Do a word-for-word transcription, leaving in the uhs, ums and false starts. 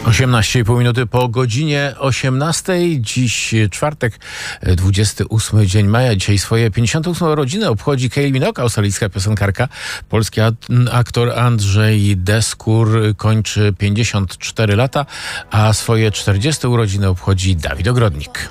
osiemnaście i pół minuty po godzinie osiemnastej. Dziś czwartek, dwudziesty ósmy dzień maja. Dzisiaj swoje pięćdziesiąte ósme urodziny obchodzi Kylie Minogue, australijska piosenkarka. Polski aktor Andrzej Deskur kończy pięćdziesiąt cztery lata, a swoje czterdzieste urodziny obchodzi Dawid Ogrodnik.